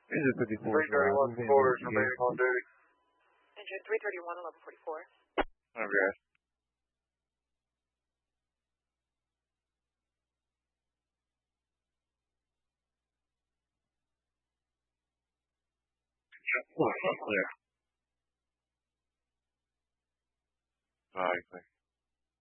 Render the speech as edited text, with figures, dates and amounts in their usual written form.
Engine 54 is 331 quarters remaining on duty. Engine 331, 1144. Okay. Yeah. All right.